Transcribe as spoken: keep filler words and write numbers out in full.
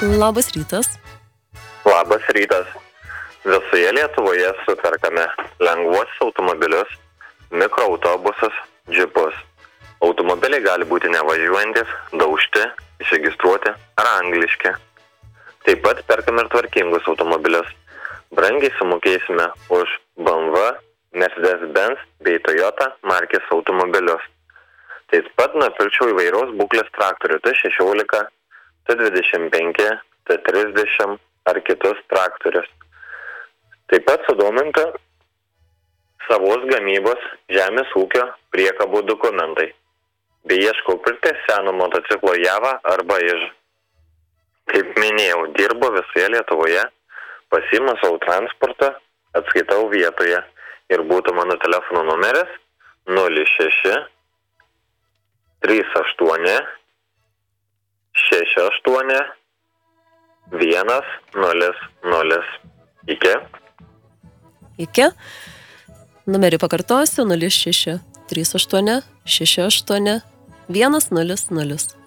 Labas rytas. Labas rytas. Visoje Lietuvoje superkame lengvuosius automobilius, mikroautobusus, džipus. Automobiliai gali būti nevažiuojantis, daužti, išregistruoti ar angliški. Taip pat perkame ir tvarkingus automobilius. Brangiai sumokėsime už B M W, Mercedes-Benz bei Toyota markės automobilius. Taip pat nupirkčiau įvairios būklės traktorių T šešiolika, T dvidešimt penki, T trisdešimt ar kitus traktorius. Taip pat sudomintų savos gamybos žemės ūkio priekabų dokumentai. Bei ieškau pirkti seno motociklo Java arba Iž. Kaip minėjau, dirbu visoje Lietuvoje, pasiimu savo transportą, atskaitau vietoje ir būtų mano telefono numeris nulis šeši trys aštuoni šeši aštuoni vienas nulis nulis. Iki. Iki. Numerį pakartosiu nulis šeši trys aštuoni šeši aštuoni vienas nulis nulis.